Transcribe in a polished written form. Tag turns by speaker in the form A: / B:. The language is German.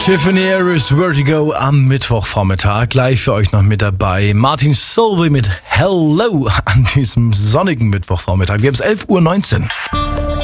A: Tiffany Harris, Vertigo am Mittwochvormittag. Gleich für euch noch mit dabei Martin Solveig mit Hello an diesem sonnigen Mittwochvormittag. Wir haben es 11:19 Uhr.